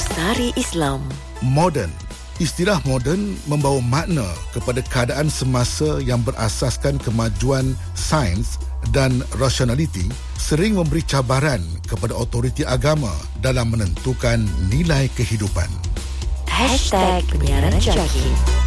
Lestari Islam. Moden. Istilah moden membawa makna kepada keadaan semasa yang berasaskan kemajuan sains dan rasionaliti, sering memberi cabaran kepada autoriti agama dalam menentukan nilai kehidupan. #Penyiaran Jaki.